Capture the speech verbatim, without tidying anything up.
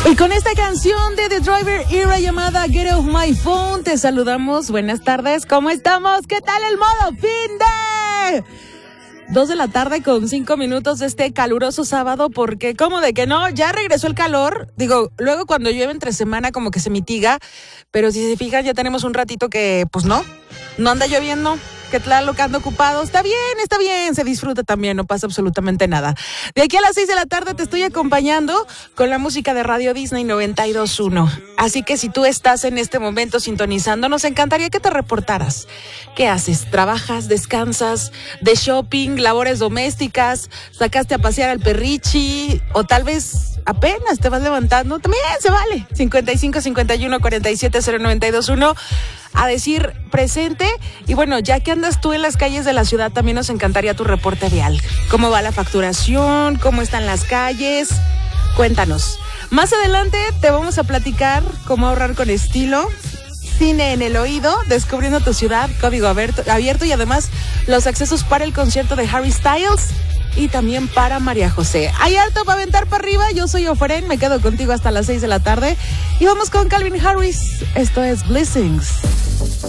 Y con esta canción de The Driver Era llamada Get Off My Phone, te saludamos. Buenas tardes, ¿cómo estamos? ¿Qué tal el modo fin de...? Dos de la tarde con cinco minutos de este caluroso sábado, porque ¿cómo de que no? Ya regresó el calor. Digo, luego cuando llueve entre semana como que se mitiga, pero si se fijan ya tenemos un ratito que, pues no, no anda lloviendo. Que Tlaloc anda ocupado, está bien, está bien, se disfruta también, no pasa absolutamente nada. De aquí a las seis de la tarde te estoy acompañando con la música de Radio Disney noventa y dos punto uno. Así que si tú estás en este momento sintonizando, nos encantaría que te reportaras. ¿Qué haces? ¿Trabajas? ¿Descansas? ¿De shopping? ¿Labores domésticas? ¿Sacaste a pasear al perrichi? ¿O tal vez apenas te vas levantando? También se vale. cincuenta y cinco, cincuenta y uno, cuarenta y siete, cero noventa y dos uno. A decir presente. Y bueno, ya que andas tú en las calles de la ciudad, también nos encantaría tu reporte vial. ¿Cómo va la facturación? ¿Cómo están las calles? Cuéntanos. Más adelante te vamos a platicar cómo ahorrar con estilo, cine en el oído, descubriendo tu ciudad, código abierto, abierto y además los accesos para el concierto de Harry Styles y también para María José. Hay harto para aventar para arriba. Yo soy Oferen, me quedo contigo hasta las seis de la tarde y vamos con Calvin Harris. Esto es Blessings.